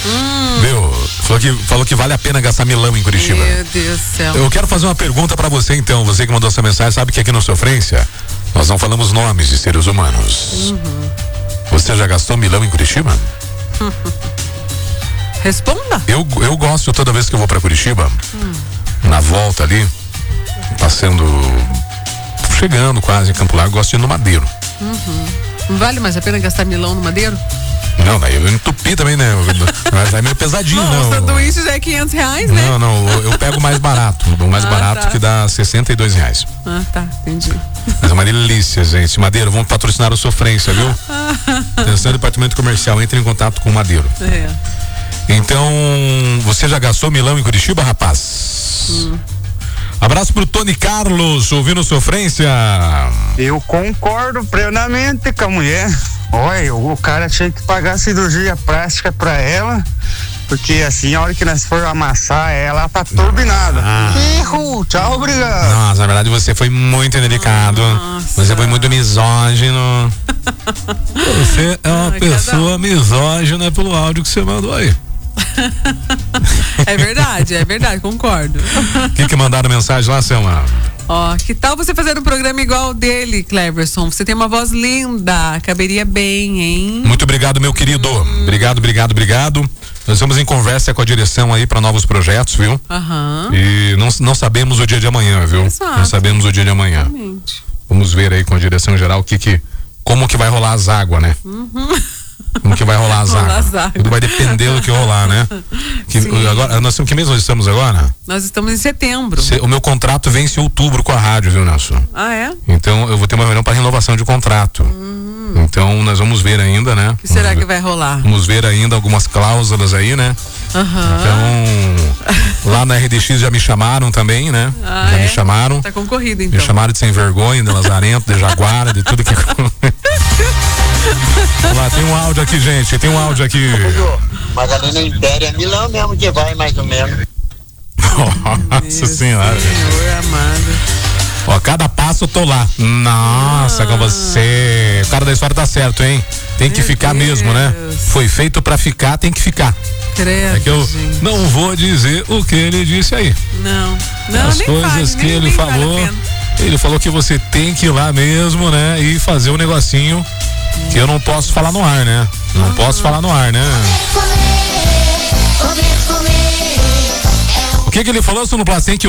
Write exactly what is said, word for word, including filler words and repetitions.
Hum. Viu? Falou que, falou que vale a pena gastar milão em Curitiba. Meu Deus do céu. Eu quero fazer uma pergunta pra você então, você que mandou essa mensagem, sabe que aqui no Sofrência nós não falamos nomes de seres humanos. Uhum. Você já gastou milão em Curitiba? Responda. Eu, eu gosto toda vez que eu vou pra Curitiba, hum. na volta ali, passando, chegando quase em Campo Largo, gosto de ir no Madeiro. Uhum. Não vale mais a pena gastar milão no Madeiro? Não, daí eu entupi também, né? Mas é meio pesadinho, não. não. O sanduíche já é quinhentos reais, né? Não, não, eu, eu pego o mais barato, o mais ah, barato tá. que dá sessenta e dois reais. Ah, tá, entendi. Mas é uma delícia, gente. Madeiro, vamos patrocinar o Sofrência, viu? Atenção, departamento comercial, entre em contato com o Madeiro. É. Então, você já gastou milão em Curitiba, rapaz? Hum. Abraço pro Tony Carlos, ouvindo Sofrência. Eu concordo plenamente com a mulher. Olha, o cara tinha que pagar cirurgia plástica pra ela, porque assim, a hora que nós for amassar ela, tá turbinada. Ah. Erro, tchau, obrigado. Nossa, na verdade você foi muito delicado. Nossa. Você foi muito misógino. Você é uma ah, pessoa um. misógina pelo áudio que você mandou aí. É verdade, é verdade, concordo. O que que mandaram mensagem lá, Selma? Ó, oh, que tal você fazer um programa igual dele, Cleverson? Você tem uma voz linda, caberia bem, hein? Muito obrigado, meu querido. Hum. Obrigado, obrigado, obrigado. Nós estamos em conversa com a direção aí para novos projetos, viu? Aham. Uhum. E não, não sabemos o dia de amanhã, viu? Exato. Não sabemos o dia de amanhã. Exatamente. Vamos ver aí com a direção geral o que que, como que vai rolar as águas, né? Uhum. Como que vai rolar as águas? Tudo vai depender do que rolar, né? Que, agora, nós estamos, que mês nós estamos agora? Nós estamos em setembro. Se, o meu contrato vence em outubro com a rádio, viu, Nelson? Ah, é? Então eu vou ter uma reunião para renovação de contrato. Hum. Então nós vamos ver ainda, né? O que será vamos que ver, vai rolar? Vamos ver ainda algumas cláusulas aí, né? Uhum. Então, lá na R D X já me chamaram também, né? Ah, já é? me chamaram. Tá concorrido, então. Me chamaram de sem vergonha, de lazarento, de jaguara, de tudo que... Vamos lá, tem um áudio aqui, gente, tem um áudio aqui. Magdalena Império é milão mesmo que vai, mais ou menos. Nossa senhora. Senhor amado. Ó, cada passo eu tô lá. Nossa, ah. com você. O cara da história tá certo, hein? Tem que Meu ficar Deus. mesmo, né? Foi feito pra ficar, tem que ficar. Credo, é que eu gente. não vou dizer o que ele disse aí. Não, não, As nem coisas vale, que nem, ele nem falou. Vale ele falou que você tem que ir lá mesmo, né? E fazer um negocinho que eu não posso falar no ar, né? Não uhum. posso falar no ar, né? O que que ele falou, Sonoplast? Tem que